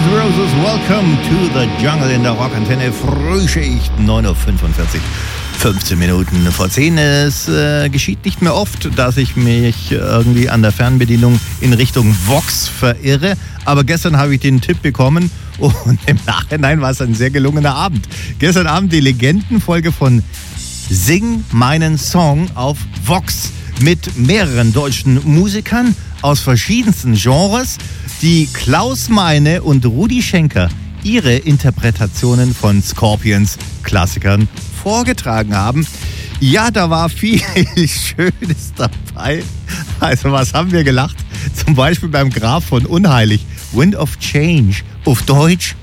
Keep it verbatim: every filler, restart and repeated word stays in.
N' Roses, welcome to the jungle in der Rockantenne. Frühschicht, neun Uhr fünfundvierzig, fünfzehn Minuten vor zehn. Es äh, geschieht nicht mehr oft, dass ich mich irgendwie an der Fernbedienung in Richtung Vox verirre. Aber gestern habe ich den Tipp bekommen und im Nachhinein war es ein sehr gelungener Abend. Gestern Abend die Legendenfolge von Sing meinen Song auf Vox mit mehreren deutschen Musikern aus verschiedensten Genres, die Klaus Meine und Rudi Schenker ihre Interpretationen von Scorpions Klassikern vorgetragen haben. Ja, da war viel Schönes dabei. Also was haben wir gelacht? Zum Beispiel beim Graf von Unheilig, Wind of Change, auf Deutsch